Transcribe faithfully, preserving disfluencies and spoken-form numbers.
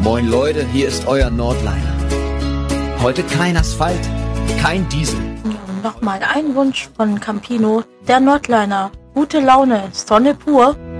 Moin Leute, hier ist euer Nordliner. Heute kein Asphalt, kein Diesel. Nochmal ein Wunsch von Campino, der Nordliner. Gute Laune, Sonne pur.